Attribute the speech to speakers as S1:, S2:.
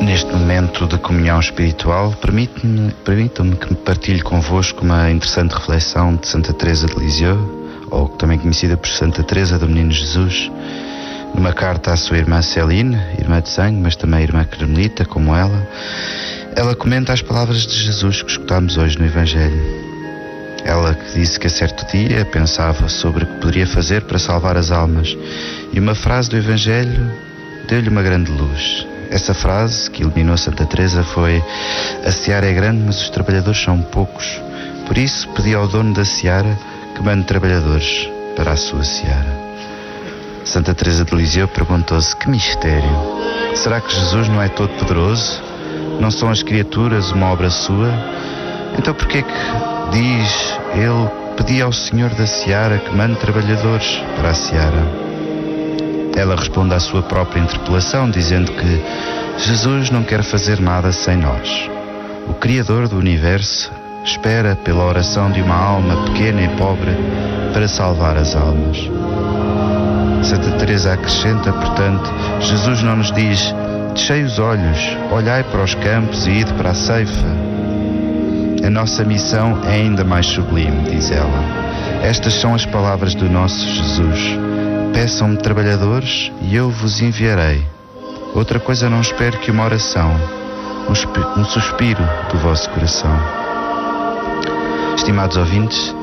S1: Neste momento de comunhão espiritual, permitam-me que partilhe convosco uma interessante reflexão de Santa Teresa de Lisieux, ou também conhecida por Santa Teresa do Menino Jesus, numa carta à sua irmã Céline, irmã de sangue, mas também irmã carmelita, como ela. Ela comenta as palavras de Jesus que escutámos hoje no Evangelho. Ela que disse que a certo dia pensava sobre o que poderia fazer para salvar as almas, e uma frase do Evangelho deu-lhe uma grande luz. Essa frase que iluminou Santa Teresa foi: a seara é grande, mas os trabalhadores são poucos. Por isso pedi ao dono da seara que mande trabalhadores para a sua seara. Santa Teresa de Lisieux perguntou-se: que mistério? Será que Jesus não é todo poderoso? Não são as criaturas uma obra sua? Então por que é que diz ele: pedi ao Senhor da seara que mande trabalhadores para a seara? Ela responde à sua própria interpelação, dizendo que Jesus não quer fazer nada sem nós. O Criador do Universo espera pela oração de uma alma pequena e pobre para salvar as almas. Santa Teresa acrescenta, portanto, Jesus não nos diz: deixai os olhos, olhai para os campos e ide para a ceifa. A nossa missão é ainda mais sublime, diz ela. Estas são as palavras do nosso Jesus: peçam-me trabalhadores e eu vos enviarei. Outra coisa não espero que uma oração, um suspiro do vosso coração. Estimados ouvintes,